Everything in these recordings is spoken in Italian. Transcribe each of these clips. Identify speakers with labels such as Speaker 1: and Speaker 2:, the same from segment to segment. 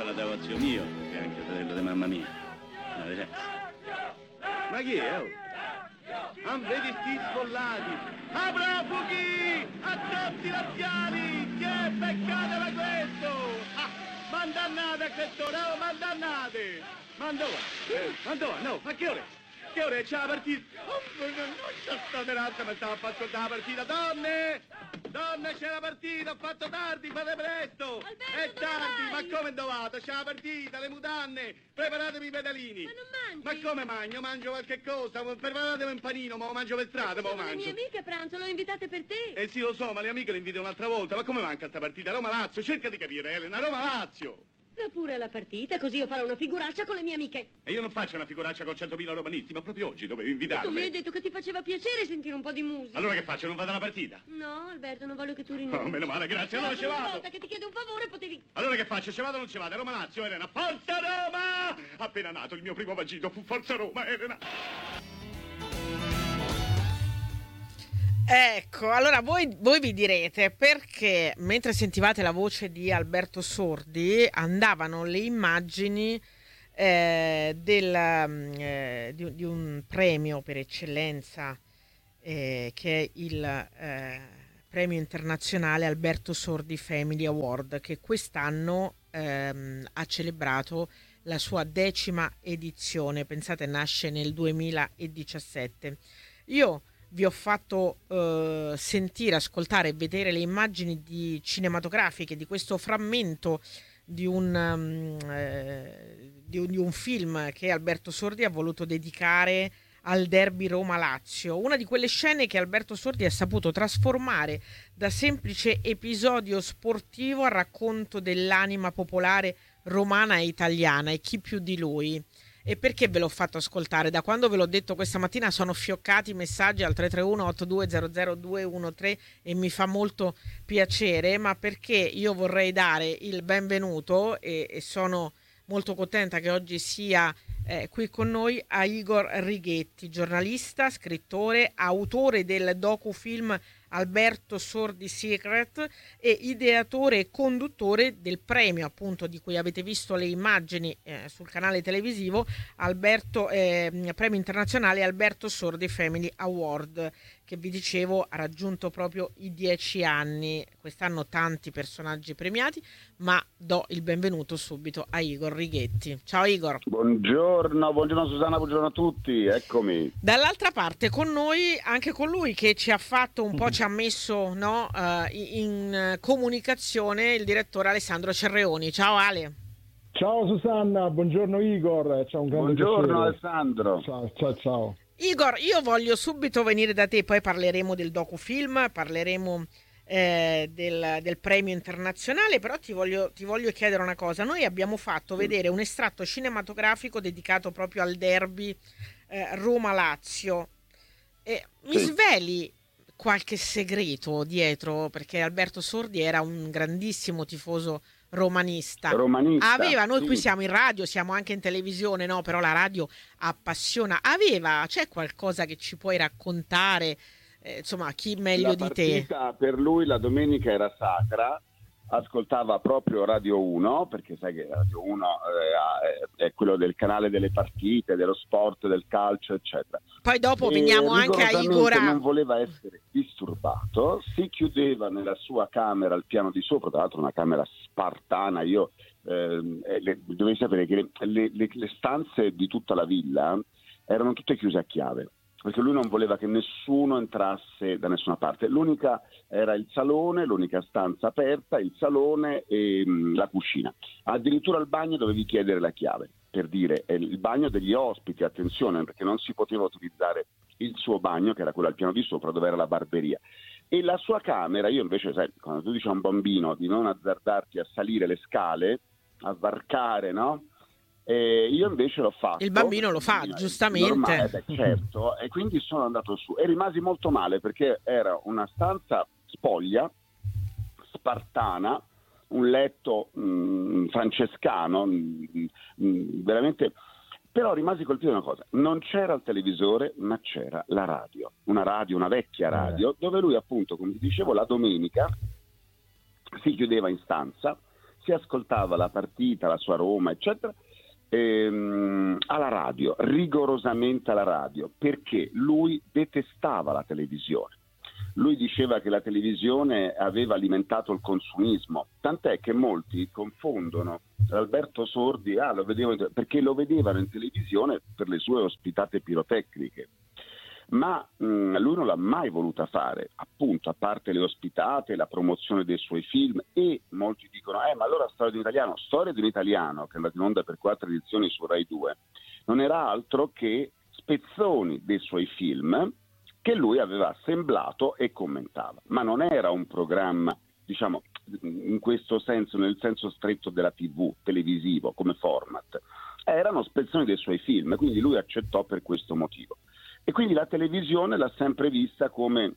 Speaker 1: la davo a zio mio, che è anche fratello di mamma mia. Ma chi è? Oh? Non vedi sti sfollati? A profughi! A tutti laziali! Che peccate questo! Ah, mandannate a quest'ora, oh, mandannate! Mandò, no, ma che ore? Che ore c'è la partita? Oh, non c'è stata razza, ma stavo a far ascoltare la partita. Donne, c'è la partita, ho fatto tardi, fate presto!
Speaker 2: Alberto,
Speaker 1: è tardi,
Speaker 2: vai?
Speaker 1: ma come dovate? C'è la partita, le mutanne, preparatevi i pedalini.
Speaker 2: Ma non mangi?
Speaker 1: Ma come mangio? Mangio qualche cosa, preparatevi un panino, ma lo mangio per strada, ma lo
Speaker 2: Sono le mie
Speaker 1: mangio.
Speaker 2: amiche a pranzo, le ho invitate per te.
Speaker 1: Sì, lo so, ma le amiche le invito un'altra volta, ma come manca sta partita? Roma-Lazio, cerca di capire, Elena, Roma-Lazio!
Speaker 2: Va pure la partita, così io farò una figuraccia con le mie amiche.
Speaker 1: E io non faccio una figuraccia con 100.000 romanisti, ma proprio oggi dovevo
Speaker 2: Tu mi
Speaker 1: invitarle.
Speaker 2: hai detto che ti faceva piacere sentire un po' di musica.
Speaker 1: Allora che faccio, non vado alla partita?
Speaker 2: No, Alberto, non voglio che tu rinunci.
Speaker 1: Oh, meno male, grazie, allora ci
Speaker 2: Una
Speaker 1: vado.
Speaker 2: volta che ti chiedo un favore potevi...
Speaker 1: Allora che faccio, ci vado o non ci vado? Roma-Lazio, Elena, Forza Roma! Appena nato il mio primo vagito fu Forza Roma, Elena.
Speaker 3: Ecco, allora voi vi direte perché mentre sentivate la voce di Alberto Sordi andavano le immagini di un premio per eccellenza che è il premio internazionale Alberto Sordi Family Award, che quest'anno ha celebrato la sua 10ª edizione. Pensate, nasce nel 2017. Io vi ho fatto sentire, ascoltare e vedere le immagini cinematografiche di questo frammento di un film che Alberto Sordi ha voluto dedicare al derby Roma-Lazio, una di quelle scene che Alberto Sordi ha saputo trasformare da semplice episodio sportivo a racconto dell'anima popolare romana e italiana, e chi più di lui. E perché ve l'ho fatto ascoltare? Da quando ve l'ho detto questa mattina sono fioccati i messaggi al 331-8200-213 e mi fa molto piacere, ma perché io vorrei dare il benvenuto e sono molto contenta che oggi sia qui con noi a Igor Righetti, giornalista, scrittore, autore del docufilm Alberto Sordi Secret e ideatore e conduttore del premio, appunto, di cui avete visto le immagini sul canale televisivo, premio internazionale Alberto Sordi Family Award, che vi dicevo ha raggiunto proprio i 10 anni. Quest'anno tanti personaggi premiati, ma do il benvenuto subito a Igor Righetti. Ciao Igor.
Speaker 4: Buongiorno Susanna, buongiorno a tutti, eccomi.
Speaker 3: Dall'altra parte con noi anche colui che ci ha fatto un po', ci ha messo in comunicazione, il direttore Alessandro Cerreoni. Ciao Ale.
Speaker 5: Ciao Susanna, buongiorno Igor, ciao, un grande
Speaker 4: Buongiorno
Speaker 5: piacere.
Speaker 4: Alessandro.
Speaker 5: Ciao.
Speaker 3: Igor, io voglio subito venire da te, poi parleremo del docufilm, parleremo del premio internazionale, però ti voglio chiedere una cosa. Noi abbiamo fatto vedere un estratto cinematografico dedicato proprio al derby Roma-Lazio. Mi sveli qualche segreto dietro? Perché Alberto Sordi era un grandissimo tifoso romanista. Noi qui siamo in radio, siamo anche in televisione, no? Però la radio appassiona. C'è qualcosa che ci puoi raccontare? Insomma, chi meglio di te?
Speaker 4: Per lui la domenica era sacra, ascoltava proprio Radio 1, perché sai che Radio 1 è quello del canale delle partite, dello sport, del calcio, eccetera.
Speaker 3: Poi dopo veniamo anche a Igor.
Speaker 4: Non voleva essere disturbato, si chiudeva nella sua camera al piano di sopra, tra l'altro una camera spartana. Io dovevi sapere che le stanze di tutta la villa erano tutte chiuse a chiave, perché lui non voleva che nessuno entrasse da nessuna parte. L'unica era il salone, l'unica stanza aperta, il salone e la cucina. Addirittura al bagno dovevi chiedere la chiave, per dire, il bagno degli ospiti, attenzione, perché non si poteva utilizzare il suo bagno, che era quello al piano di sopra, dove era la barberia. E la sua camera, io invece, sai, quando tu dici a un bambino di non azzardarti a salire le scale, a varcare, no? Io invece l'ho fatto.
Speaker 3: Il bambino lo fa, giustamente.
Speaker 4: Normale, certo, e quindi sono andato su e rimasi molto male, perché era una stanza spoglia, spartana, un letto francescano, veramente. Però rimasi colpito da una cosa: non c'era il televisore, ma c'era la radio, una vecchia radio, dove lui, appunto, come ti dicevo, la domenica si chiudeva in stanza, si ascoltava la partita, la sua Roma, eccetera, alla radio, rigorosamente alla radio, perché lui detestava la televisione. Lui diceva che la televisione aveva alimentato il consumismo, tant'è che molti confondono Alberto Sordi, perché lo vedevano in televisione per le sue ospitate pirotecniche. Ma lui non l'ha mai voluta fare, appunto, a parte le ospitate, la promozione dei suoi film, e molti dicono ma allora Storia di un italiano, che è andato in onda per 4 edizioni su Rai 2, non era altro che spezzoni dei suoi film che lui aveva assemblato e commentava, ma non era un programma, diciamo, in questo senso, nel senso stretto della TV, televisivo, come format. Erano spezzoni dei suoi film, quindi lui accettò per questo motivo. E quindi la televisione l'ha sempre vista come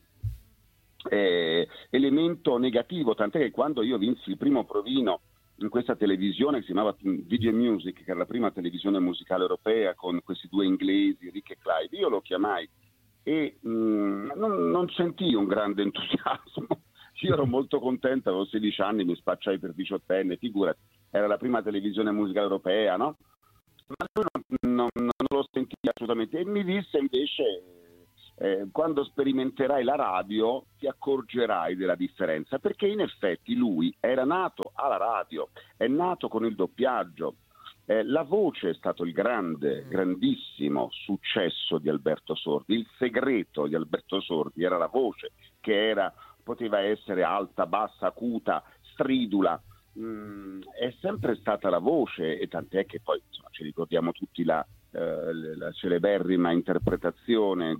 Speaker 4: elemento negativo, tant'è che quando io vinsi il primo provino in questa televisione che si chiamava DJ Music, che era la prima televisione musicale europea con questi due inglesi, Rick e Clyde, io lo chiamai e non sentii un grande entusiasmo. Io ero molto contento, avevo 16 anni, mi spacciai per 18enne, figurati, era la prima televisione musicale europea, no? Ma lui non lo sentì assolutamente, e mi disse invece quando sperimenterai la radio ti accorgerai della differenza, perché in effetti lui era nato alla radio, è nato con il doppiaggio. La voce è stato il grandissimo successo di Alberto Sordi. Il segreto di Alberto Sordi era la voce, che poteva essere alta, bassa, acuta, stridula. È sempre stata la voce, e tant'è che poi insomma, ci ricordiamo tutti la celeberrima interpretazione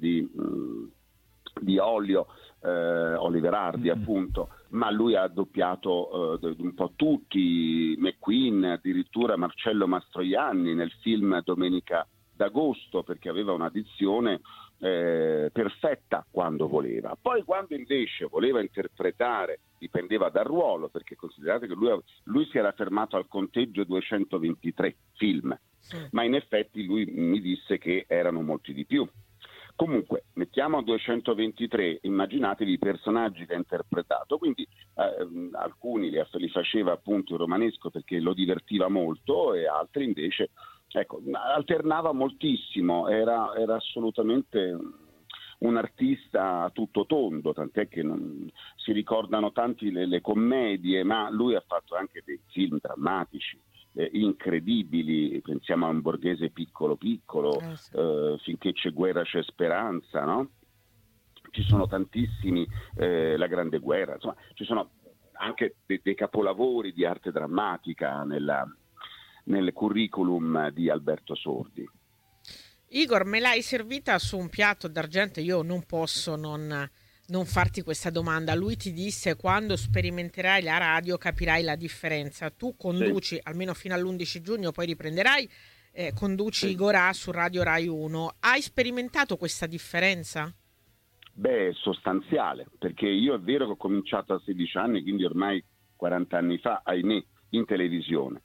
Speaker 4: di Olio, Oliver Hardy appunto, ma lui ha doppiato un po' tutti, McQueen, addirittura Marcello Mastroianni nel film Domenica d'Agosto, perché aveva una dizione perfetta quando voleva. Poi quando invece voleva interpretare, dipendeva dal ruolo, perché considerate che lui si era fermato al conteggio 223 film, ma in effetti lui mi disse che erano molti di più. Comunque, mettiamo 223, immaginatevi i personaggi che ha interpretato, quindi alcuni li faceva appunto in romanesco perché lo divertiva molto, e altri invece, ecco, alternava moltissimo, era assolutamente un artista a tutto tondo, tant'è che non si ricordano tanti le commedie, ma lui ha fatto anche dei film drammatici, incredibili, pensiamo a Un borghese piccolo piccolo, Finché c'è guerra c'è speranza, no? Ci sono tantissimi, La grande guerra, insomma ci sono anche dei capolavori di arte drammatica nel curriculum di Alberto Sordi.
Speaker 3: Igor, me l'hai servita su un piatto d'argento, io non posso non farti questa domanda. Lui ti disse: quando sperimenterai la radio capirai la differenza. Tu conduci, sì, almeno fino all'11 giugno, poi riprenderai, conduci sì, Igorà su Radio Rai 1. Hai sperimentato questa differenza?
Speaker 4: Beh, sostanziale, perché io è vero che ho cominciato a 16 anni, quindi ormai 40 anni fa, ahimè, in televisione,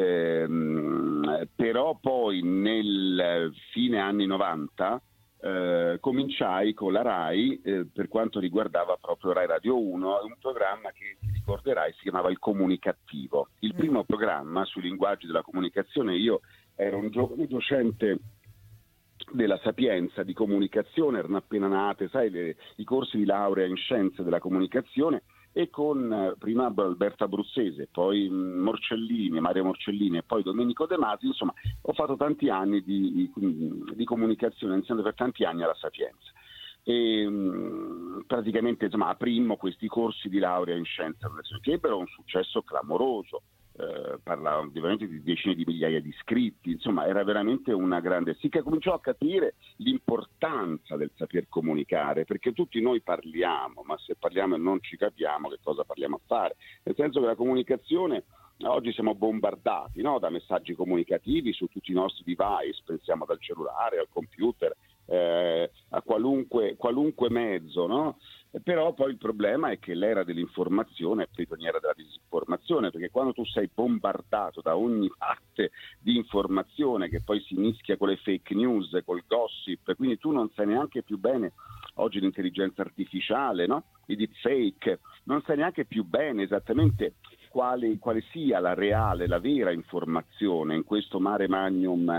Speaker 4: però poi nel fine anni 90 cominciai con la Rai, per quanto riguardava proprio Rai Radio 1, un programma che ti ricorderai si chiamava Il Comunicativo, il primo programma sui linguaggi della comunicazione. Io ero un giovane docente della Sapienza di comunicazione, erano appena nate, sai, i corsi di laurea in scienze della comunicazione, e con prima Alberto Abruzzese, poi Mario Morcellini e poi Domenico De Masi, insomma ho fatto tanti anni di comunicazione, insegnando per tanti anni alla Sapienza, e praticamente insomma aprimmo questi corsi di laurea in scienze che ebbero un successo clamoroso. Parlavamo ovviamente di decine di migliaia di iscritti, insomma era veramente una grande, sì, che cominciò a capire l'importanza del saper comunicare, perché tutti noi parliamo, ma se parliamo e non ci capiamo che cosa parliamo a fare, nel senso che la comunicazione, oggi siamo bombardati, no, da messaggi comunicativi su tutti i nostri device, pensiamo dal cellulare al computer, a qualunque mezzo, no? Però poi il problema è che l'era dell'informazione è prigioniera della disinformazione, perché quando tu sei bombardato da ogni parte di informazione che poi si mischia con le fake news, col gossip, quindi tu non sai neanche più bene, oggi l'intelligenza artificiale, no? I deepfake, non sai neanche più bene esattamente quale sia la reale, la vera informazione in questo mare magnum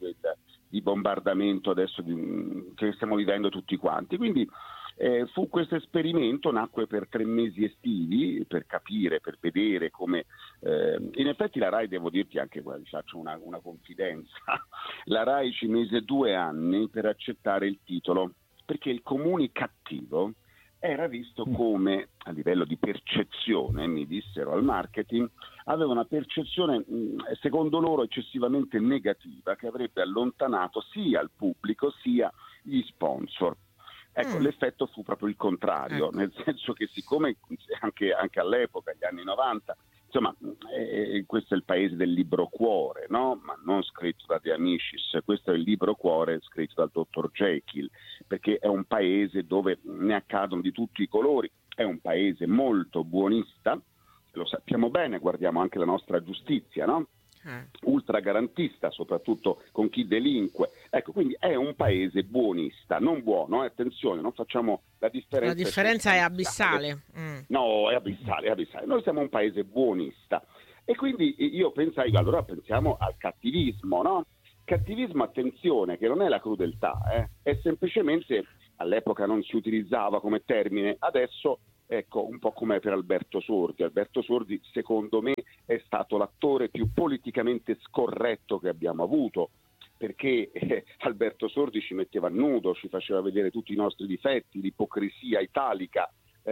Speaker 4: di bombardamento adesso che stiamo vivendo tutti quanti. Quindi fu questo esperimento, nacque per 3 mesi estivi per capire, per vedere come in effetti la RAI, devo dirti anche, guarda, faccio una confidenza, la RAI ci mise 2 anni per accettare il titolo, perché il comunicativo era visto come, a livello di percezione, mi dissero al marketing, aveva una percezione secondo loro eccessivamente negativa, che avrebbe allontanato sia il pubblico sia gli sponsor. Ecco, l'effetto fu proprio il contrario, nel senso che siccome anche all'epoca, gli anni 90, insomma, questo è il paese del libro cuore, no? Ma non scritto da De Amicis, questo è il libro cuore scritto dal dottor Jekyll, perché è un paese dove ne accadono di tutti i colori, è un paese molto buonista, lo sappiamo bene, guardiamo anche la nostra giustizia, no? Ultra garantista, soprattutto con chi delinque. Ecco, quindi è un paese buonista, non buono, attenzione, non facciamo la differenza.
Speaker 3: La differenza è abissale.
Speaker 4: No, è abissale. Noi siamo un paese buonista e quindi io pensai, allora pensiamo al cattivismo, no? Cattivismo, attenzione, che non è la crudeltà, è semplicemente, all'epoca non si utilizzava come termine, adesso ecco, un po' come per Alberto Sordi. Alberto Sordi, secondo me, è stato l'attore più politicamente scorretto che abbiamo avuto, perché Alberto Sordi ci metteva a nudo, ci faceva vedere tutti i nostri difetti, l'ipocrisia italica,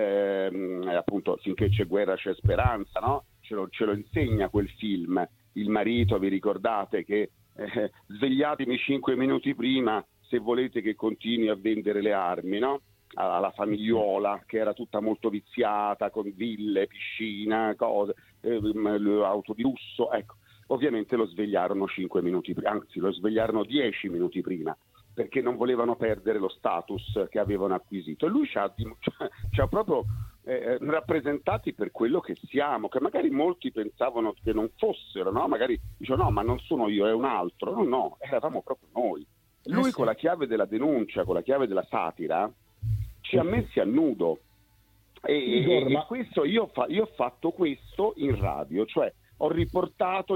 Speaker 4: appunto, finché c'è guerra c'è speranza, no? Ce lo insegna quel film. Il marito, vi ricordate che svegliatemi 5 minuti prima se volete che continui a vendere le armi, no? Alla famigliuola, che era tutta molto viziata, con ville, piscina, cose, auto di lusso. Ecco, ovviamente lo svegliarono 5 minuti prima, anzi lo svegliarono 10 minuti prima, perché non volevano perdere lo status che avevano acquisito. E lui ci ha proprio rappresentati per quello che siamo, che magari molti pensavano che non fossero, no? Magari dicevano no, ma non sono io, è un altro. No, eravamo proprio noi. Lui
Speaker 3: sì.
Speaker 4: Con la chiave della denuncia, con la chiave della satira, ci ha messi a nudo e questo io ho fatto questo in radio, cioè ho riportato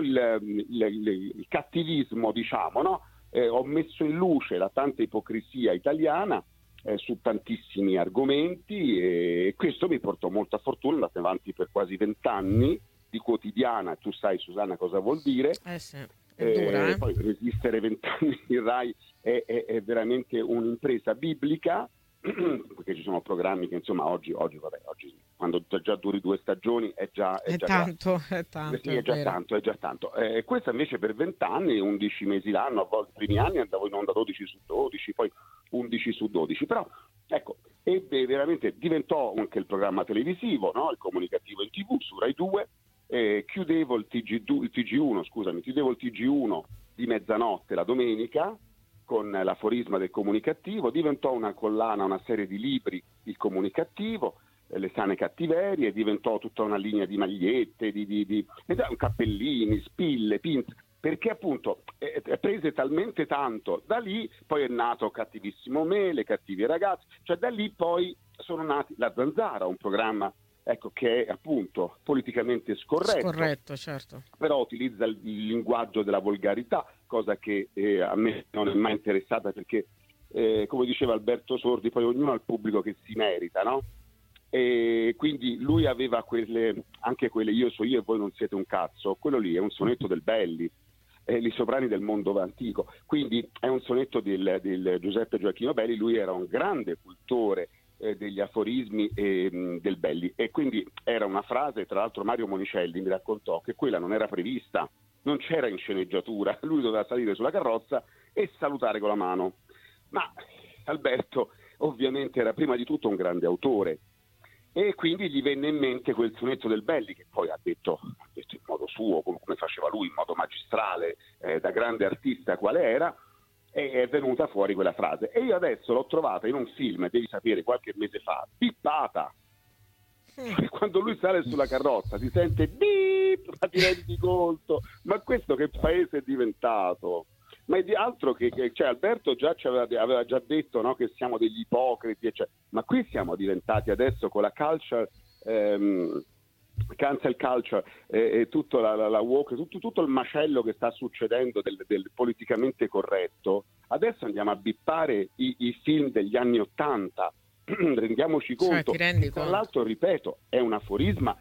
Speaker 4: il cattivismo, diciamo, no? Ho messo in luce la tanta ipocrisia italiana su tantissimi argomenti e questo mi portò molta fortuna, andate avanti per quasi 20 anni di quotidiana. Tu sai, Susanna, cosa vuol dire?
Speaker 3: Sì. È dura,
Speaker 4: Poi resistere 20 anni in RAI è veramente un'impresa biblica, perché ci sono programmi che insomma oggi quando già duri 2 stagioni è già
Speaker 3: tanto.
Speaker 4: Sì, è già tanto. Questa invece per 20 anni, 11 mesi l'anno, a volte i primi anni andavo in onda 12 su 12, poi 11 su 12, però ecco, veramente diventò anche il programma televisivo, no? Il comunicativo in TV su Rai 2. Chiudevo il TG1 di mezzanotte la domenica con l'aforisma del comunicativo, diventò una collana, una serie di libri, il comunicativo, le sane cattiverie, diventò tutta una linea di magliette, di cappellini, spille, pinte, perché appunto prese talmente tanto. Da lì poi è nato Cattivissimo Me, Le cattive ragazze, cioè da lì poi sono nati La Zanzara, un programma, ecco, che è appunto politicamente scorretto,
Speaker 3: certo,
Speaker 4: però utilizza il linguaggio della volgarità, cosa che a me non è mai interessata, perché come diceva Alberto Sordi, poi ognuno ha il pubblico che si merita, no? E quindi lui aveva anche quelle io so io e voi non siete un cazzo, quello lì è un sonetto del Belli, i soprani del mondo antico, quindi è un sonetto del Giuseppe Gioacchino Belli. Lui era un grande cultore degli aforismi del Belli, e quindi era una frase, tra l'altro Mario Monicelli mi raccontò che quella non era prevista, non c'era in sceneggiatura, lui doveva salire sulla carrozza e salutare con la mano, ma Alberto ovviamente era prima di tutto un grande autore e quindi gli venne in mente quel sonetto del Belli, che poi ha detto in modo suo, come faceva lui, in modo magistrale, da grande artista quale era, e è venuta fuori quella frase. E io adesso l'ho trovata in un film, devi sapere, qualche mese fa, bippata. Quando lui sale sulla carrozza si sente bip, ma ti rendi conto? Ma questo che paese è diventato? Ma è di altro che cioè Alberto già aveva già detto, no, che siamo degli ipocriti, cioè, ma qui siamo diventati adesso con la culture cancel culture e tutto la woke, tutto il macello che sta succedendo del politicamente corretto, adesso andiamo a bippare i film degli anni '80, rendiamoci conto.
Speaker 3: Ti rendi
Speaker 4: Tra
Speaker 3: conto?
Speaker 4: l'altro, ripeto, è un aforisma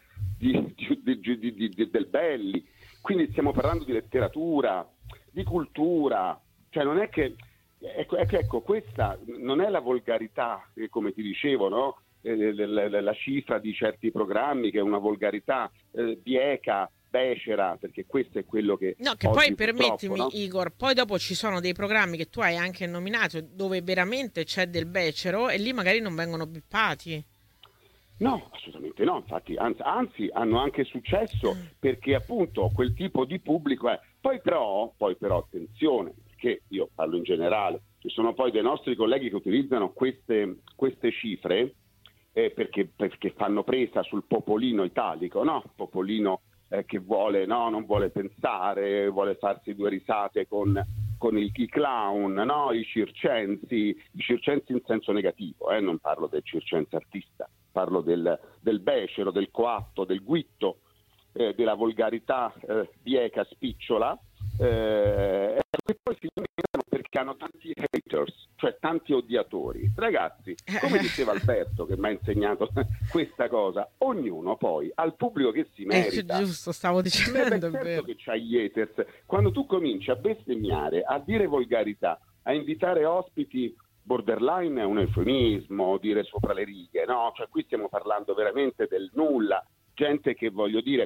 Speaker 4: del Belli, quindi stiamo parlando di letteratura, di cultura, cioè non è che ecco, questa non è la volgarità, come ti dicevo, no? La cifra di certi programmi che è una volgarità bieca, becera, perché questo è quello che
Speaker 3: No, che
Speaker 4: oggi,
Speaker 3: poi permettimi,
Speaker 4: no?
Speaker 3: Igor, poi dopo ci sono dei programmi che tu hai anche nominato dove veramente c'è del becero e lì magari non vengono bippati.
Speaker 4: No, assolutamente no, infatti, anzi hanno anche successo perché appunto quel tipo di pubblico è. Poi però attenzione, perché io parlo in generale, ci sono poi dei nostri colleghi che utilizzano queste cifre perché fanno presa sul popolino italico, no? Popolino che vuole, no, non vuole pensare, vuole farsi due risate con i clown, no? I circensi in senso negativo, non parlo del circense artista, parlo del becero, del coatto, del guitto, della volgarità bieca, spicciola, e poi si lamentano perché hanno tanti haters, cioè tanti odiatori. Ragazzi, come diceva Alberto che mi ha insegnato questa cosa, ognuno poi al pubblico che si merita.
Speaker 3: Giusto, stavo dicendo, è
Speaker 4: Certo
Speaker 3: vero.
Speaker 4: che c'hai gli haters. Quando tu cominci a bestemmiare, a dire volgarità, a invitare ospiti, borderline è un eufemismo, dire sopra le righe, no? Cioè qui stiamo parlando veramente del nulla, gente che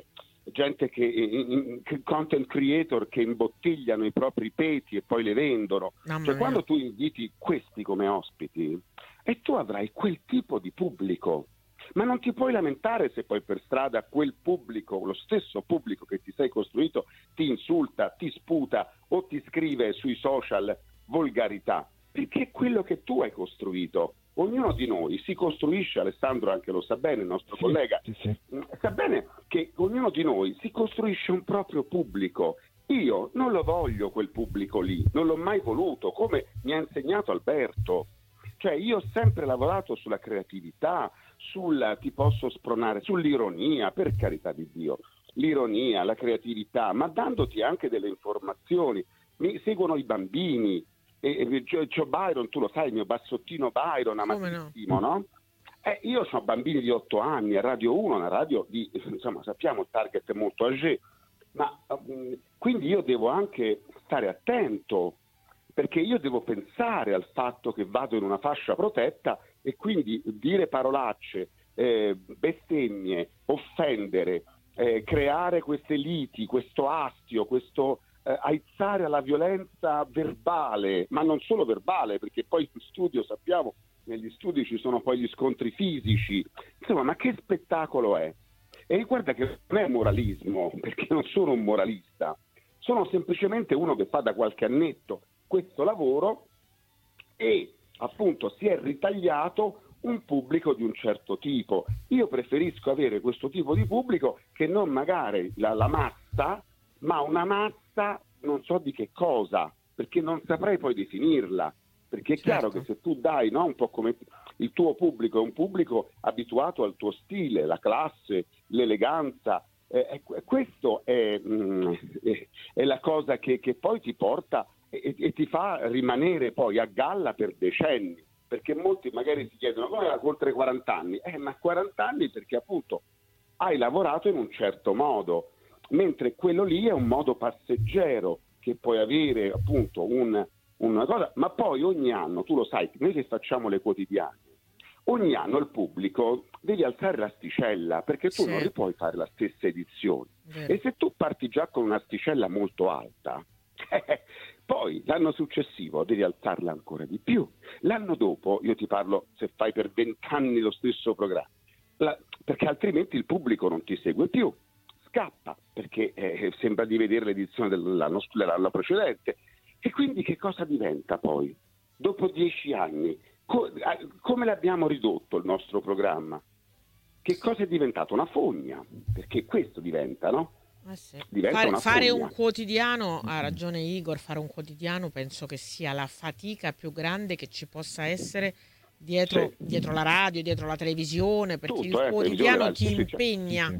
Speaker 4: content creator che imbottigliano i propri peti e poi le vendono. Cioè quando tu inviti questi come ospiti e tu avrai quel tipo di pubblico, ma non ti puoi lamentare se poi per strada quel pubblico, lo stesso pubblico che ti sei costruito, ti insulta, ti sputa o ti scrive sui social volgarità, perché è quello che tu hai costruito. Ognuno di noi si costruisce, Alessandro anche lo sa bene, il nostro collega, sa bene che ognuno di noi si costruisce un proprio pubblico. Io non lo voglio quel pubblico lì, non l'ho mai voluto, come mi ha insegnato Alberto. Cioè io ho sempre lavorato sulla creatività, ti posso spronare, sull'ironia, per carità di Dio, l'ironia, la creatività, ma dandoti anche delle informazioni. Mi seguono i bambini, Joe Byron, tu lo sai, il mio bassottino Byron, amatissimo, no? Io ho bambini di 8 anni, a Radio 1, una radio di, insomma, sappiamo il target è molto âgé, ma quindi io devo anche stare attento, perché io devo pensare al fatto che vado in una fascia protetta e quindi dire parolacce, bestemmie, offendere, creare queste liti, questo astio, questo aizzare alla violenza verbale, ma non solo verbale, perché poi in studio sappiamo, negli studi ci sono poi gli scontri fisici, insomma, ma che spettacolo è? E guarda che non è moralismo, perché non sono un moralista, sono semplicemente uno che fa da qualche annetto questo lavoro e appunto si è ritagliato un pubblico di un certo tipo. Io preferisco avere questo tipo di pubblico che non magari la massa, ma una massa non so di che cosa, perché non saprei poi definirla, perché è chiaro che se tu dai, no, un po' come il tuo pubblico è un pubblico abituato al tuo stile, la classe, l'eleganza, questo è la cosa che poi ti porta e ti fa rimanere poi a galla per decenni, perché molti magari si chiedono come era oltre 40 anni, ma 40 anni perché appunto hai lavorato in un certo modo, mentre quello lì è un modo passeggero che puoi avere appunto una cosa, ma poi ogni anno, tu lo sai, noi che facciamo le quotidiane, ogni anno il pubblico devi alzare l'asticella, perché tu non puoi fare la stessa edizione. E se tu parti già con un'asticella molto alta, poi l'anno successivo devi alzarla ancora di più. L'anno dopo, io ti parlo se fai per 20 anni lo stesso programma, perché altrimenti il pubblico non ti segue più, scappa, perché sembra di vedere l'edizione dell'anno precedente. E quindi che cosa diventa poi? Dopo 10 anni, come l'abbiamo ridotto il nostro programma? Che cosa è diventato? Una fogna, perché questo diventa, no?
Speaker 3: Fare un quotidiano, ha ragione Igor, fare un quotidiano penso che sia la fatica più grande che ci possa essere dietro la radio, dietro la televisione, perché il quotidiano ti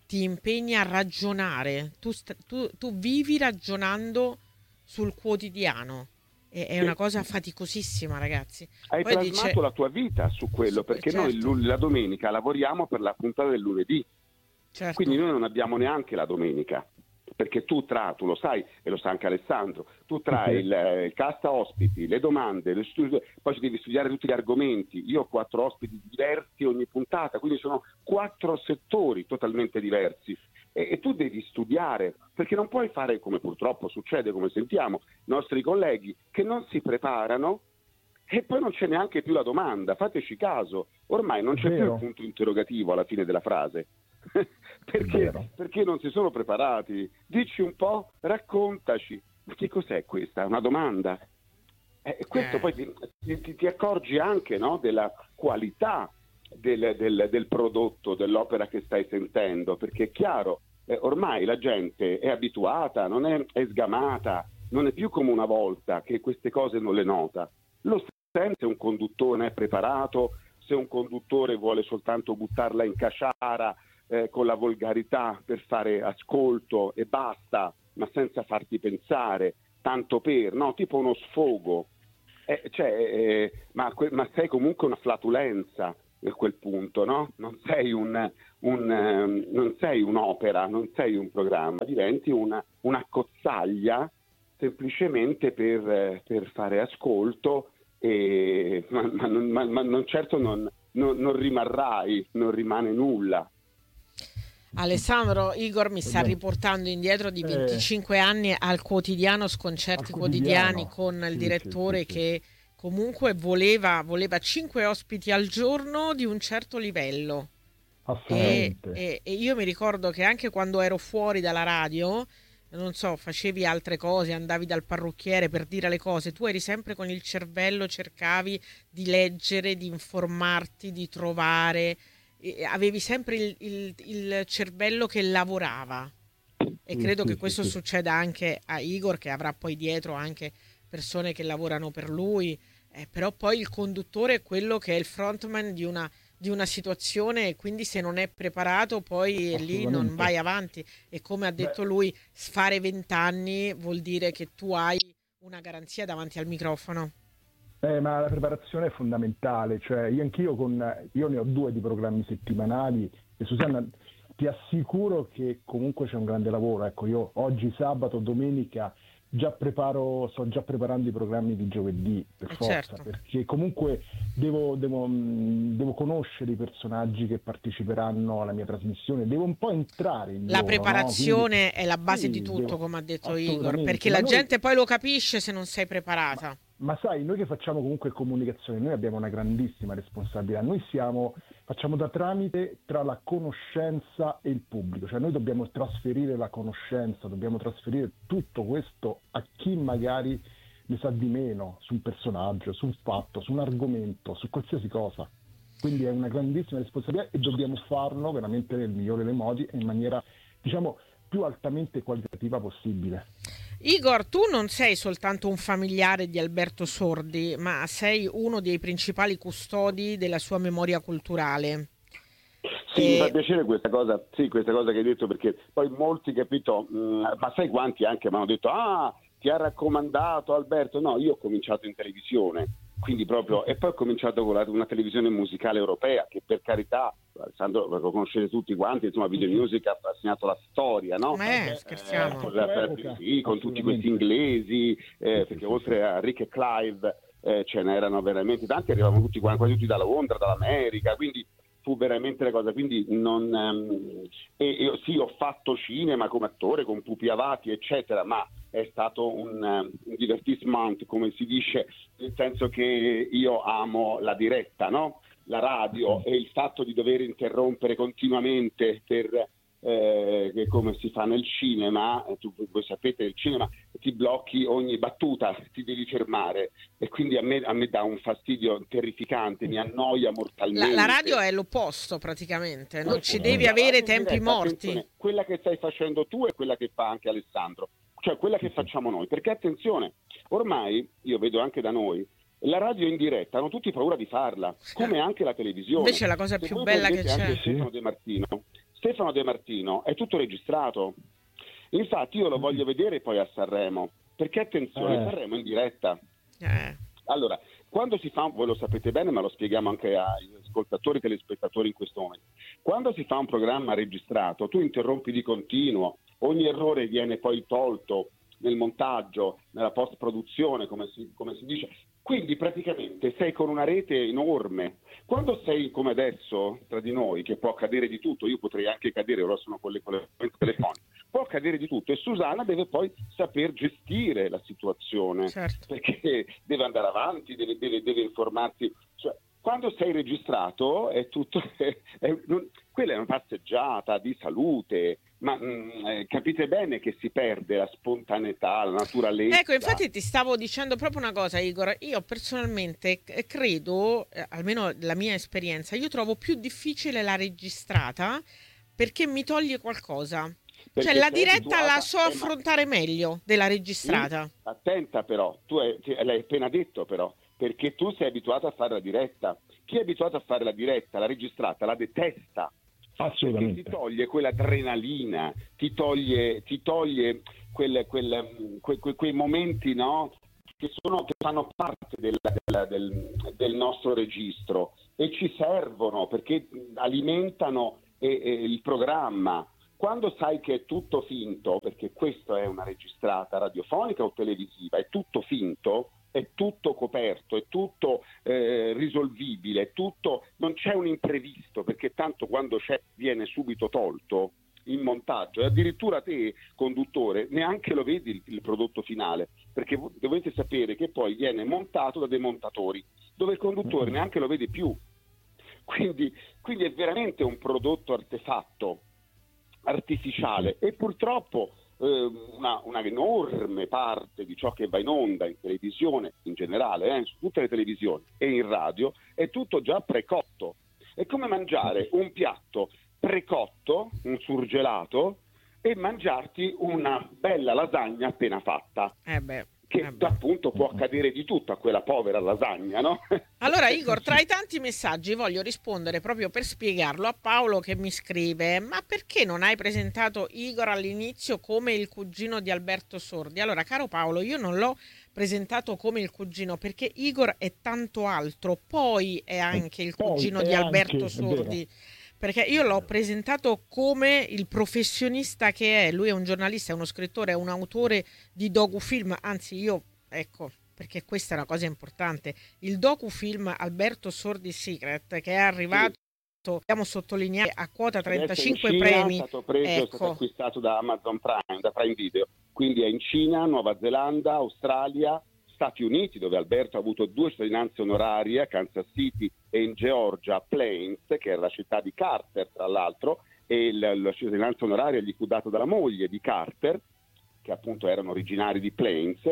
Speaker 3: ti impegni a ragionare, tu vivi ragionando sul quotidiano. È una cosa faticosissima, ragazzi.
Speaker 4: Hai
Speaker 3: Poi
Speaker 4: plasmato la tua vita su quello, perché
Speaker 3: certo.
Speaker 4: noi la domenica lavoriamo per la puntata del lunedì,
Speaker 3: Certo.
Speaker 4: quindi noi non abbiamo neanche la domenica, perché tu lo sai, e lo sa anche Alessandro, tu trai il cast ospiti, le domande, poi ci devi studiare tutti gli argomenti. Io ho 4 ospiti diversi ogni puntata, quindi sono 4 settori totalmente diversi. E tu devi studiare, perché non puoi fare come purtroppo succede, come sentiamo, i nostri colleghi che non si preparano e poi non c'è neanche più la domanda. Fateci caso, ormai non c'è più il punto interrogativo alla fine della frase. perché non si sono preparati. Dici un po', raccontaci, ma che cos'è questa? Una domanda? Questo poi ti accorgi anche, no, della qualità del prodotto, dell'opera che stai sentendo, perché è chiaro, ormai la gente è abituata, è sgamata, non è più come una volta che queste cose non le nota. Lo sente se un conduttore non è preparato, se un conduttore vuole soltanto buttarla in caciara con la volgarità per fare ascolto e basta, ma senza farti pensare, tanto per, no, tipo uno sfogo. Ma sei comunque una flatulenza a quel punto, no? Non sei non sei un'opera, non sei un programma, diventi una cozzaglia semplicemente per fare ascolto, ma non certo non rimarrai, non rimane nulla.
Speaker 3: Alessandro, Igor mi sta riportando indietro di 25 anni al quotidiano, Sconcerti quotidiani, con il direttore che comunque voleva 5 ospiti al giorno di un certo livello. E io mi ricordo che anche quando ero fuori dalla radio, non so, facevi altre cose, andavi dal parrucchiere per dire le cose, tu eri sempre con il cervello, cercavi di leggere, di informarti, di trovare, avevi sempre il cervello che lavorava. E credo che questo succeda anche a Igor, che avrà poi dietro anche persone che lavorano per lui, però poi il conduttore è quello che è il frontman di una situazione, e quindi se non è preparato poi lì non vai avanti. E come ha detto lui, fare 20 anni vuol dire che tu hai una garanzia davanti al microfono.
Speaker 5: Ma la preparazione è fondamentale, cioè io ne ho 2 di programmi settimanali e Susanna ti assicuro che comunque c'è un grande lavoro. Ecco, io oggi sabato, domenica sto già preparando i programmi di giovedì, per forza,
Speaker 3: certo.
Speaker 5: Perché comunque devo conoscere i personaggi che parteciperanno alla mia trasmissione, devo un po' entrare in
Speaker 3: La
Speaker 5: loro,
Speaker 3: preparazione
Speaker 5: no? Quindi,
Speaker 3: è la base di tutto, come ha detto Igor, perché
Speaker 5: Ma
Speaker 3: la gente poi lo capisce se non sei preparata.
Speaker 5: Ma sai, noi che facciamo comunque comunicazione, noi abbiamo una grandissima responsabilità. Noi facciamo da tramite tra la conoscenza e il pubblico, cioè noi dobbiamo trasferire la conoscenza, dobbiamo trasferire tutto questo a chi magari ne sa di meno su un personaggio, su un fatto, su un argomento, su qualsiasi cosa. Quindi è una grandissima responsabilità e dobbiamo farlo veramente nel migliore dei modi e in maniera, diciamo, più altamente qualitativa possibile.
Speaker 3: Igor, tu non sei soltanto un familiare di Alberto Sordi, ma sei uno dei principali custodi della sua memoria culturale.
Speaker 4: Sì, mi fa piacere questa cosa che hai detto, perché poi molti, capito, ma sai quanti anche mi hanno detto ti ha raccomandato Alberto? No, io ho cominciato in televisione, quindi proprio, e poi ho cominciato con una televisione musicale europea che, per carità, Alessandro, lo conoscete tutti quanti, insomma, Video Music ha segnato la storia, no?
Speaker 3: Scherziamo.
Speaker 4: Sì, con tutti questi inglesi, perché oltre a Rick e Clive ce n'erano veramente tanti, arrivavano tutti quasi tutti da Londra, dall'America, quindi fu veramente la cosa. Quindi io sì, ho fatto cinema come attore con Pupi Avati, eccetera, ma è stato un divertissement, come si dice, nel senso che io amo la diretta, no? La radio, e il fatto di dover interrompere continuamente che come si fa nel cinema, voi sapete, nel cinema ti blocchi ogni battuta, ti devi fermare, e quindi a me dà un fastidio terrificante, mi annoia mortalmente.
Speaker 3: La radio è l'opposto praticamente, non ci devi avere tempi morti.
Speaker 4: Quella che stai facendo tu è quella che fa anche Alessandro, cioè quella che facciamo noi, perché attenzione, ormai io vedo anche da noi, la radio in diretta hanno tutti paura di farla, come anche la televisione.
Speaker 3: Invece la cosa più bella che c'è.
Speaker 4: Anche Stefano De Martino, Stefano De Martino è tutto registrato. Infatti io lo voglio vedere poi a Sanremo, perché attenzione, Sanremo in diretta. Allora, quando si fa, voi lo sapete bene, ma lo spieghiamo anche agli ascoltatori e telespettatori in questo momento, quando si fa un programma registrato, tu interrompi di continuo, ogni errore viene poi tolto nel montaggio, nella post-produzione, come si dice. Quindi praticamente sei con una rete enorme. Quando sei come adesso, tra di noi, che può accadere di tutto, io potrei anche cadere, ora sono con le telefoniche, può accadere di tutto, e Susanna deve poi saper gestire la situazione,
Speaker 3: certo,
Speaker 4: perché deve andare avanti, deve informarti. Cioè, quando sei registrato è tutto, quella è una passeggiata di salute, ma capite bene che si perde la spontaneità, la naturalezza.
Speaker 3: Ecco, infatti ti stavo dicendo proprio una cosa, Igor. Io personalmente credo, almeno la mia esperienza, io trovo più difficile la registrata perché mi toglie qualcosa.
Speaker 4: Perché
Speaker 3: Cioè la
Speaker 4: sei
Speaker 3: diretta
Speaker 4: abituata,
Speaker 3: la so affrontare meglio della registrata.
Speaker 4: Attenta però, l'hai appena detto però, perché tu sei abituata a fare la diretta. Chi è abituato a fare la diretta, la registrata, la detesta.
Speaker 5: Assolutamente.
Speaker 4: Ti toglie quell'adrenalina, ti toglie quei momenti, no? Che fanno parte del nostro registro e ci servono perché alimentano il programma. Quando sai che è tutto finto, perché questa è una registrata radiofonica o televisiva, è tutto finto, è tutto coperto, è tutto risolvibile, è tutto, non c'è un imprevisto, perché tanto quando c'è viene subito tolto in montaggio, e addirittura te, conduttore, neanche lo vedi il prodotto finale, perché dovete sapere che poi viene montato da dei montatori, dove il conduttore neanche lo vede più. Quindi è veramente un prodotto artefatto, artificiale, e purtroppo una enorme parte di ciò che va in onda in televisione in generale, su tutte le televisioni e in radio, è tutto già precotto. È come mangiare un piatto precotto, un surgelato, e mangiarti una bella lasagna appena fatta. Che appunto può accadere di tutto a quella povera lasagna, no?
Speaker 3: Allora Igor, tra i tanti messaggi voglio rispondere proprio per spiegarlo a Paolo che mi scrive: ma perché non hai presentato Igor all'inizio come il cugino di Alberto Sordi? Allora, caro Paolo, io non l'ho presentato come il cugino perché Igor è tanto altro, poi è anche il cugino di Alberto Sordi. Perché io l'ho presentato come il professionista che è. Lui è un giornalista, è uno scrittore, è un autore di docufilm. Anzi, ecco, perché questa è una cosa importante. Il docufilm Alberto Sordi Secret, che è arrivato, dobbiamo sottolineare, a quota 35
Speaker 4: Cina,
Speaker 3: premi.
Speaker 4: È stato preso, è stato acquistato da Amazon Prime, da Prime Video. Quindi è in Cina, Nuova Zelanda, Australia, Stati Uniti, dove Alberto ha avuto 2 cittadinanze onorarie, a Kansas City e in Georgia, a Plains, che era la città di Carter, tra l'altro, e la cittadinanza onoraria gli fu data dalla moglie di Carter, che appunto erano originari di Plains.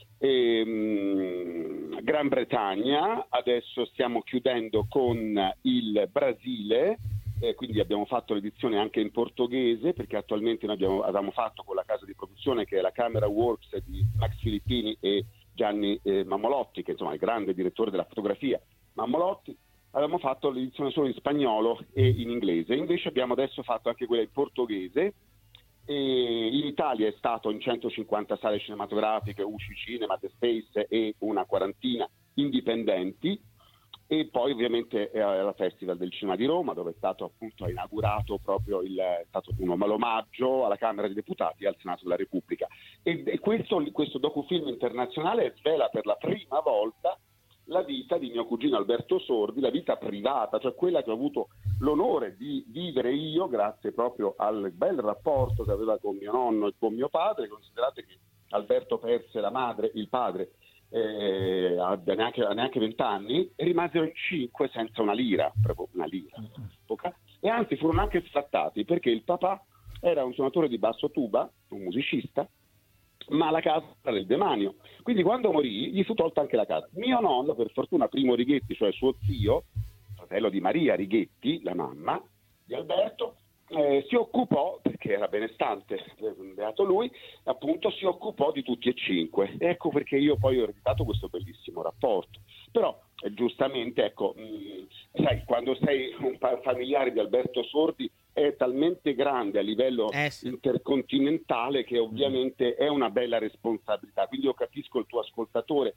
Speaker 4: Gran Bretagna, adesso stiamo chiudendo con il Brasile, quindi abbiamo fatto l'edizione anche in portoghese, perché attualmente noi avevamo fatto con la casa di produzione che è la Camera Works di Max Filippini e Gianni Mammolotti, che insomma è il grande direttore della fotografia Mammolotti. Avevamo fatto l'edizione solo in spagnolo e in inglese, invece abbiamo adesso fatto anche quella in portoghese. E in Italia è stato in 150 sale cinematografiche, UCI Cinema, The Space e una quarantina indipendenti, e poi ovviamente alla Festival del Cinema di Roma, dove è stato appunto inaugurato proprio è stato l'omaggio alla Camera dei Deputati e al Senato della Repubblica. E questo docufilm internazionale svela per la prima volta la vita di mio cugino Alberto Sordi, la vita privata, cioè quella che ho avuto l'onore di vivere io grazie proprio al bel rapporto che aveva con mio nonno e con mio padre. Considerate che Alberto perse la madre, il padre, a neanche 20 anni, e rimasero in 5 senza una lira, proprio una lira. E anzi furono anche sfrattati, perché il papà era un suonatore di basso tuba, un musicista, ma la casa era del demanio. Quindi quando morì gli fu tolta anche la casa. Mio nonno, per fortuna Primo Righetti, cioè suo zio, fratello di Maria Righetti, la mamma di Alberto, si occupò, perché era benestante, beato lui, appunto si occupò di tutti e 5. Ecco perché io poi ho ereditato questo bellissimo rapporto. Però giustamente, ecco, sai, quando sei un familiare di Alberto Sordi, è talmente grande a livello
Speaker 3: Sì.
Speaker 4: intercontinentale che ovviamente è una bella responsabilità. Quindi io capisco il tuo ascoltatore,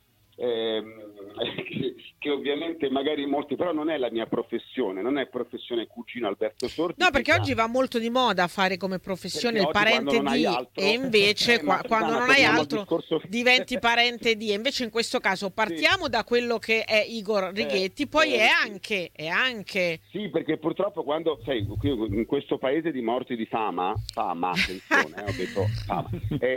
Speaker 4: che ovviamente magari molti, però non è la mia professione, non è professione cugino Alberto Sordi.
Speaker 3: No, perché oggi va molto di moda fare come professione il parente di,
Speaker 4: altro,
Speaker 3: e invece quando non hai altro
Speaker 4: discorso...
Speaker 3: diventi parente di. E invece in questo caso partiamo da quello che è Igor Righetti, poi è anche...
Speaker 4: Sì, perché purtroppo quando, sai, qui in questo paese di morti di fama, attenzione, ho detto fama,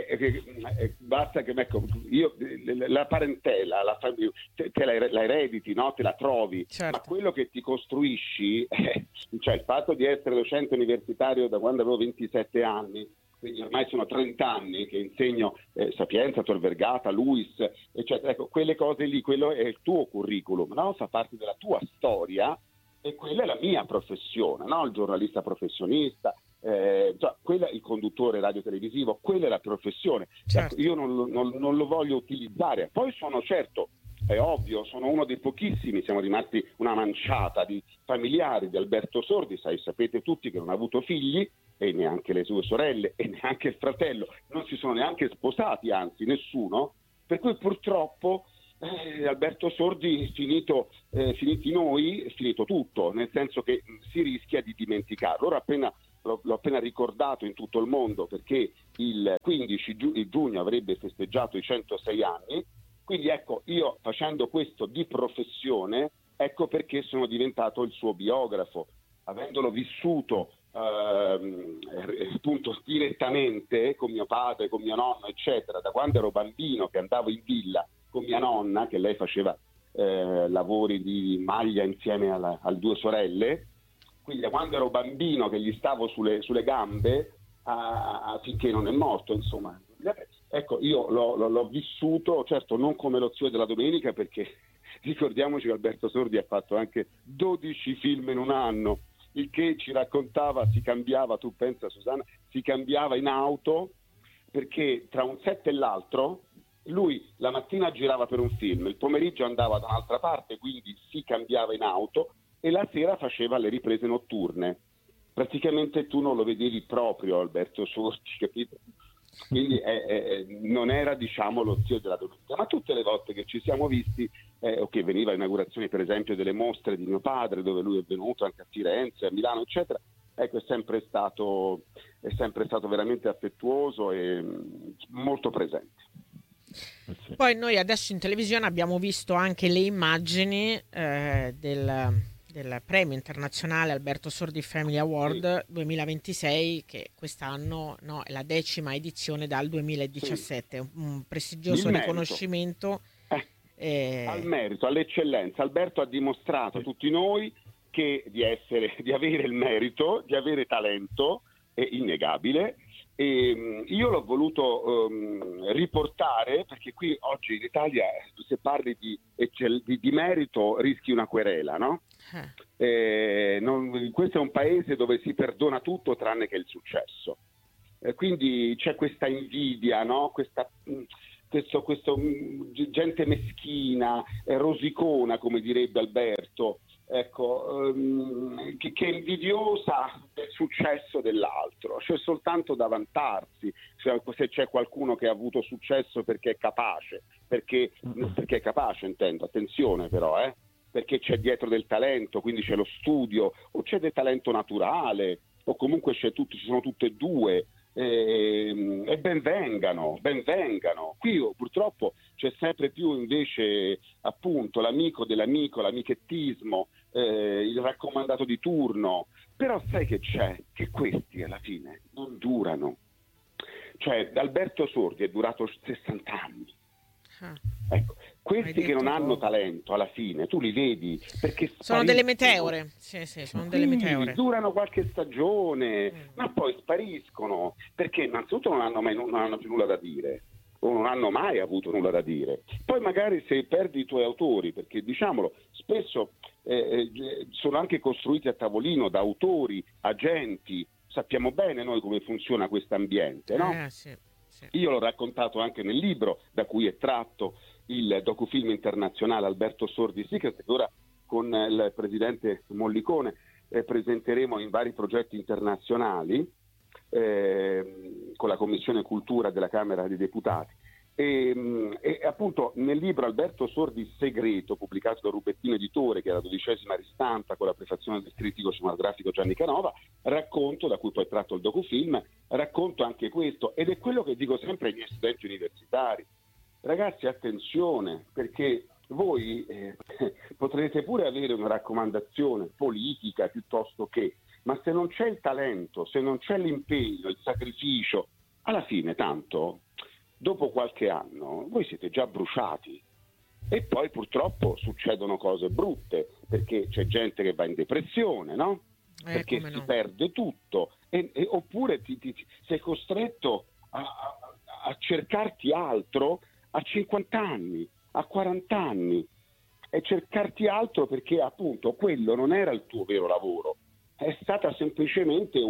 Speaker 4: basta che, ecco, io, la parentela, la famiglia, te la erediti, no? Te la trovi,
Speaker 3: certo.
Speaker 4: Ma quello che ti costruisci, cioè il fatto di essere docente universitario da quando avevo 27 anni, quindi ormai sono 30 anni che insegno Sapienza, Tor Vergata, Luis, eccetera. Ecco, quelle cose lì, quello è il tuo curriculum, no? Fa parte della tua storia e quella è la mia professione, no? Il giornalista professionista, quella, il conduttore radio-televisivo, quella è la professione.
Speaker 3: Certo.
Speaker 4: Ecco, io non lo voglio utilizzare. Poi sono certo, è ovvio, sono uno dei pochissimi, siamo rimasti una manciata di familiari di Alberto Sordi, sapete tutti che non ha avuto figli, e neanche le sue sorelle e neanche il fratello, non si sono neanche sposati, anzi nessuno, per cui purtroppo Alberto Sordi, finiti noi, è finito tutto, nel senso che si rischia di dimenticarlo. Ora l'ho appena ricordato in tutto il mondo, perché il 15 giugno avrebbe festeggiato i 106 anni, quindi ecco, io facendo questo di professione, ecco perché sono diventato il suo biografo, avendolo vissuto appunto direttamente con mio padre, con mio nonno, eccetera, da quando ero bambino che andavo in villa con mia nonna, che lei faceva lavori di maglia insieme alle due sorelle, quindi da quando ero bambino che gli stavo sulle gambe finché non è morto, insomma. Ecco, io l'ho vissuto, certo non come lo zio della domenica, perché ricordiamoci che Alberto Sordi ha fatto anche 12 film in un anno, il che ci raccontava, si cambiava, tu pensa Susanna, si cambiava in auto, perché tra un set e l'altro lui la mattina girava per un film, il pomeriggio andava da un'altra parte, quindi si cambiava in auto, e la sera faceva le riprese notturne. Praticamente tu non lo vedevi proprio Alberto Sordi, capito? Quindi non era, diciamo, lo zio della domenica, ma tutte le volte che ci siamo visti, o che veniva all'inaugurazione per esempio delle mostre di mio padre, dove lui è venuto anche a Firenze, a Milano, eccetera, ecco, è sempre stato veramente affettuoso e molto presente.
Speaker 3: Poi noi adesso in televisione abbiamo visto anche le immagini del premio internazionale Alberto Sordi Family Award 2026, che quest'anno è la 10ª edizione dal 2017, un prestigioso riconoscimento
Speaker 4: al merito, all'eccellenza. Alberto ha dimostrato a tutti noi che di avere il merito, di avere talento, è innegabile. E io l'ho voluto riportare, perché qui oggi in Italia, se parli di merito, rischi una querela, no? Questo è un paese dove si perdona tutto tranne che il successo. Quindi c'è questa invidia, no? Questo gente meschina, rosicona, come direbbe Alberto, ecco, che è invidiosa del successo dell'altro. C'è soltanto da vantarsi, se c'è qualcuno che ha avuto successo perché è capace, perché è capace, intendo, attenzione però, perché c'è dietro del talento, quindi c'è lo studio, o c'è del talento naturale, o comunque ci sono tutte e due. E ben vengano. Qui purtroppo c'è sempre più invece appunto l'amico dell'amico, l'amichettismo, il raccomandato di turno. Però sai che c'è? Che questi alla fine non durano. Cioè Alberto Sordi è durato 60 anni. Ecco, questi che non hanno talento alla fine tu li vedi perché
Speaker 3: sono delle meteore, sono delle meteore,
Speaker 4: durano qualche stagione ma poi spariscono, perché innanzitutto non hanno più nulla da dire, o non hanno mai avuto nulla da dire. Poi magari se perdi i tuoi autori, perché diciamolo, spesso sono anche costruiti a tavolino da autori, agenti, sappiamo bene noi come funziona questo ambiente, no?
Speaker 3: Sì.
Speaker 4: Io l'ho raccontato anche nel libro da cui è tratto il docufilm internazionale Alberto Sordi Secret, che ora con il presidente Mollicone presenteremo in vari progetti internazionali con la Commissione Cultura della Camera dei Deputati. E appunto nel libro Alberto Sordi Segreto, pubblicato da Rubettino Editore, che è la 12ª ristampa con la prefazione del critico cinematografico Gianni Canova, racconto, da cui poi tratto il docufilm, racconto anche questo, ed è quello che dico sempre ai miei studenti universitari: ragazzi, attenzione, perché voi potrete pure avere una raccomandazione politica piuttosto che, ma se non c'è il talento, se non c'è l'impegno, il sacrificio, alla fine tanto dopo qualche anno voi siete già bruciati, e poi purtroppo succedono cose brutte, perché c'è gente che va in depressione, no? Perché si perde tutto, oppure sei costretto a cercarti altro a 50 anni, a 40 anni, e cercarti altro perché appunto quello non era il tuo vero lavoro, è stata semplicemente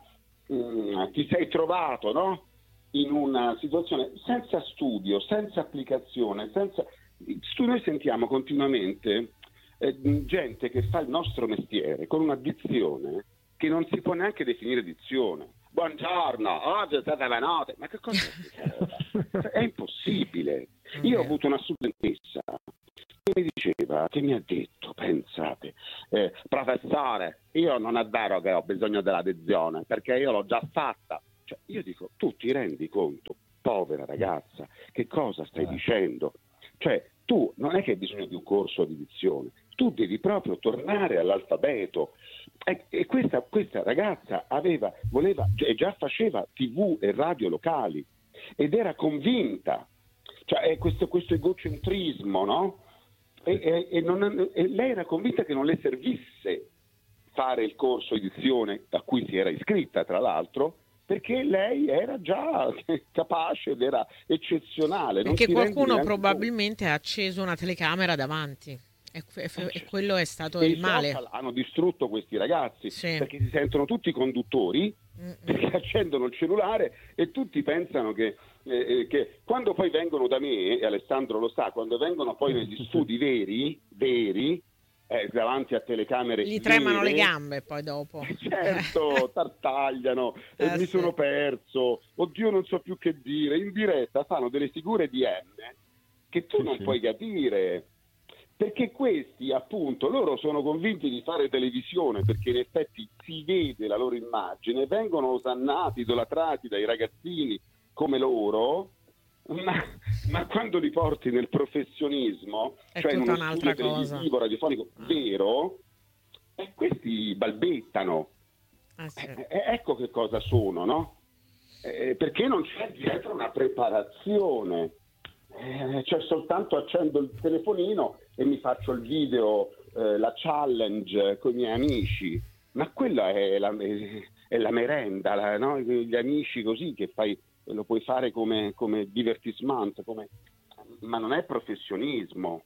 Speaker 4: ti sei trovato, no? In una situazione senza studio, senza applicazione, noi sentiamo continuamente gente che fa il nostro mestiere con una dizione che non si può neanche definire dizione. Buongiorno, oggi è stata la notte, ma che cosa è impossibile. Io ho avuto una studentessa che mi diceva, che mi ha detto, pensate, professore, io non è vero che ho bisogno della dizione, perché io l'ho già fatta. Cioè, io dico, tu ti rendi conto, povera ragazza, che cosa stai dicendo? Cioè, tu non è che hai bisogno di un corso di dizione, tu devi proprio tornare all'alfabeto. E questa ragazza già faceva TV e radio locali, ed era convinta, cioè è questo egocentrismo, no? E lei era convinta che non le servisse fare il corso di dizione a cui si era iscritta, tra l'altro, perché lei era già capace ed era eccezionale.
Speaker 3: Perché qualcuno probabilmente ha acceso una telecamera davanti, e quello è stato il male.
Speaker 4: I social hanno distrutto questi ragazzi, sì, perché si sentono tutti conduttori, perché accendono il cellulare e tutti pensano che quando poi vengono da me, e Alessandro lo sa, quando vengono poi negli studi veri, davanti a telecamere
Speaker 3: gli tremano le gambe poi dopo.
Speaker 4: Certo, tartagliano, mi sono perso, oddio non so più che dire, in diretta fanno delle figure di M che tu non puoi capire, perché questi appunto, loro sono convinti di fare televisione perché in effetti si vede la loro immagine, vengono osannati, idolatrati dai ragazzini come loro, ma quando li porti nel professionismo,
Speaker 3: è
Speaker 4: cioè in
Speaker 3: tutta
Speaker 4: uno
Speaker 3: un'altra
Speaker 4: studio televisivo, radiofonico vero, questi balbettano. Ecco che cosa sono, no? Perché non c'è dietro una preparazione, cioè soltanto accendo il telefonino e mi faccio il video, la challenge con i miei amici, ma quella è la merenda, no? Gli amici così che lo puoi fare come divertissement, ma non è professionismo.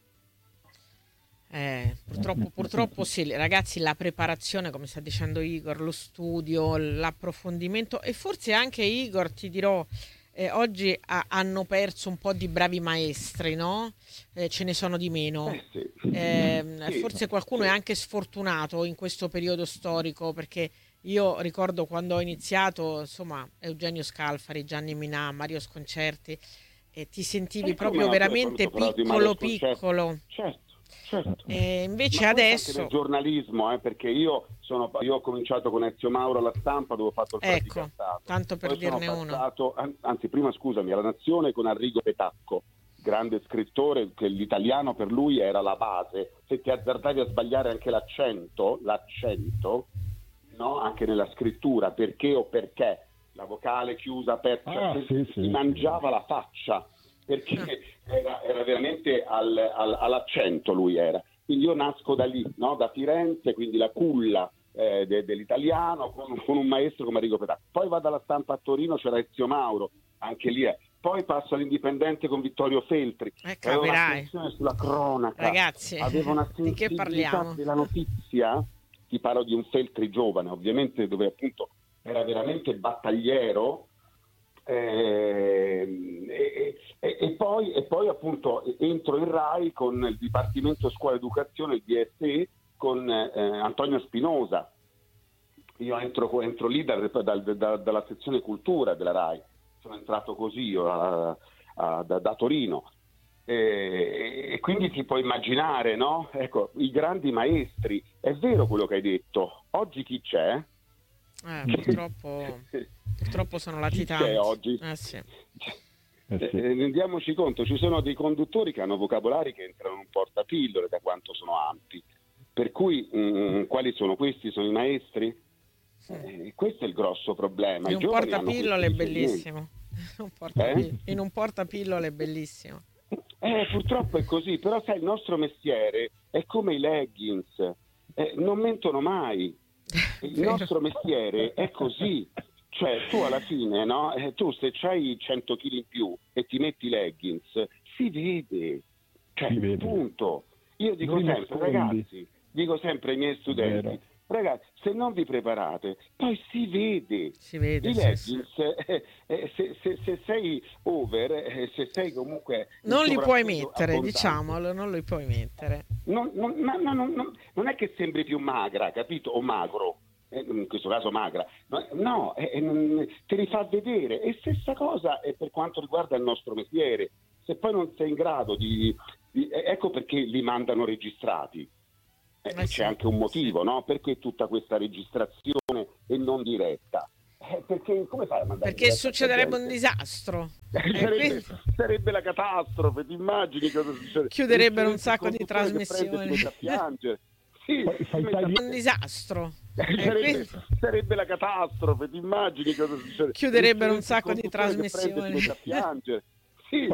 Speaker 3: Purtroppo sì, ragazzi, la preparazione, come sta dicendo Igor, lo studio, l'approfondimento, e forse anche, Igor, ti dirò, oggi hanno perso un po' di bravi maestri, no? Ce ne sono di meno. Forse qualcuno è anche sfortunato in questo periodo storico, perché io ricordo quando ho iniziato, insomma, Eugenio Scalfari, Gianni Minà, Mario Sconcerti, e ti sentivi proprio veramente piccolo.
Speaker 4: Certo.
Speaker 3: Invece adesso
Speaker 4: anche nel giornalismo, perché io ho cominciato con Ezio Mauro alla Stampa, dove ho fatto il praticantato.
Speaker 3: Tanto per dirne uno.
Speaker 4: Anzi, prima scusami, alla Nazione con Arrigo Petacco, grande scrittore, che l'italiano per lui era la base. Se ti azzardavi a sbagliare anche l'accento, no? Anche nella scrittura, perché o perché, la vocale chiusa, aperta, si mangiava la faccia, perché era veramente all'accento lui era. Quindi io nasco da lì, no? Da Firenze, quindi la culla dell'italiano, con un maestro come Arrigo Petacco. Poi vado alla Stampa a Torino, c'era Ezio Mauro, anche lì Poi passo all'Indipendente con Vittorio Feltri. Aveva un'attenzione sulla cronaca.
Speaker 3: Ragazzi,
Speaker 4: aveva una
Speaker 3: di che parliamo?
Speaker 4: Della notizia. Ti parlo di un Feltri giovane, ovviamente, dove appunto era veramente battagliero. E poi appunto entro in Rai con il Dipartimento Scuola Educazione, il DSE, con Antonio Spinosa, io entro lì dalla sezione cultura della RAI, sono entrato così io da Torino, e quindi ti puoi immaginare, no? Ecco, i grandi maestri, è vero quello che hai detto, oggi chi c'è?
Speaker 3: Purtroppo sono latitanti.
Speaker 4: Chi c'è oggi?
Speaker 3: Sì.
Speaker 4: Rendiamoci conto, ci sono dei conduttori che hanno vocabolari che entrano in un portapillole da quanto sono ampi, per cui quali sono questi? Sono i maestri? Questo è il grosso problema.
Speaker 3: In un portapillole è bellissimo. In un portapillole è bellissimo.
Speaker 4: Purtroppo è così, però sai, il nostro mestiere è come i leggings, non mentono mai. Il nostro mestiere è così. Cioè, tu alla fine, no? Tu se c'hai 100 kg in più e ti metti leggings, si vede. Cioè,
Speaker 5: Si vede.
Speaker 4: punto. Io dico
Speaker 5: Non
Speaker 4: sempre,
Speaker 5: nascondi.
Speaker 4: ragazzi, dico sempre ai miei studenti,
Speaker 5: Vero.
Speaker 4: ragazzi, se non vi preparate, poi si vede.
Speaker 3: Si vede,
Speaker 4: I
Speaker 3: sì.
Speaker 4: leggings, se sei over, se sei comunque...
Speaker 3: Non li puoi
Speaker 4: sovrappeso
Speaker 3: mettere,
Speaker 4: abbondante,
Speaker 3: diciamolo, non li puoi mettere.
Speaker 4: non è che sembri più magra, capito? O magro. In questo caso magra, no, te li fa vedere. E stessa cosa è per quanto riguarda il nostro mestiere. Se poi non sei in grado ecco perché li mandano registrati. C'è
Speaker 3: sì,
Speaker 4: anche un motivo, no? Perché tutta questa registrazione e non diretta? Perché come fai a mandare?
Speaker 3: Perché
Speaker 4: diretta
Speaker 3: succederebbe
Speaker 4: a
Speaker 3: un
Speaker 4: gente?
Speaker 3: disastro.
Speaker 4: Sarebbe la catastrofe, ti immagini cosa succede?
Speaker 3: Chiuderebbero un sacco di
Speaker 4: Il conduttore che
Speaker 3: trasmissioni.
Speaker 4: prende, si mette a piangere. Sì,
Speaker 5: Poi fai
Speaker 4: si mette a
Speaker 5: tagliare-
Speaker 3: Un disastro.
Speaker 4: sarebbe la catastrofe, ti immagini cosa succede?
Speaker 3: Chiuderebbero un sacco di
Speaker 4: Il conduttore che prende,
Speaker 3: trasmissioni.
Speaker 4: si mette a piangere.